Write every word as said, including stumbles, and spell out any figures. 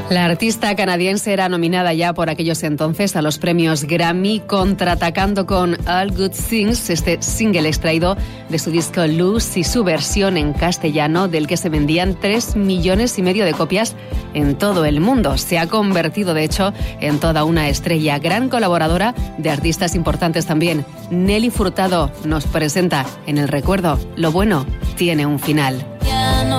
La artista canadiense era nominada ya por aquellos entonces a los premios Grammy, contraatacando con All Good Things, este single extraído de su disco Luz y su versión en castellano, del que se vendían tres millones y medio de copias en todo el mundo. Se ha convertido, de hecho, en toda una estrella, gran colaboradora de artistas importantes también. Nelly Furtado nos presenta en El Recuerdo: lo bueno tiene un final.